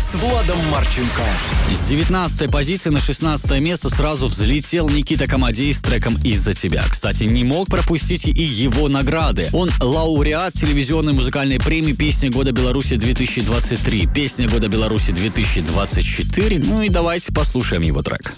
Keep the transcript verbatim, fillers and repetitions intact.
с Владом Марченко. С девятнадцатой позиции на шестнадцатое место сразу взлетел Никита Комодей с треком «Из-за тебя». Кстати, не мог пропустить и его награды. Он лауреат телевизионной музыкальной премии «Песня года Беларуси две тысячи двадцать три», «Песня года Беларуси две тысячи двадцать четыре». Ну и давайте послушаем его трек.